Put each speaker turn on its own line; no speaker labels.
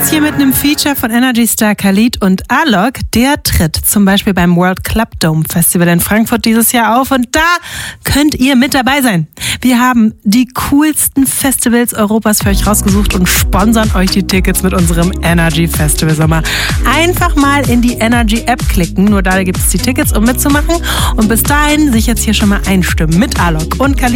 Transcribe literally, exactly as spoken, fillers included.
Jetzt hier mit einem Feature von Energy Star Khalid und Alok. Der tritt zum Beispiel beim World Club Dome Festival in Frankfurt dieses Jahr auf und da könnt ihr mit dabei sein. Wir haben die coolsten Festivals Europas für euch rausgesucht und sponsern euch die Tickets mit unserem Energy Festival Sommer. Einfach mal in die Energy App klicken, nur da gibt es die Tickets, um mitzumachen. Und bis dahin sich jetzt hier schon mal einstimmen mit Alok und Khalid.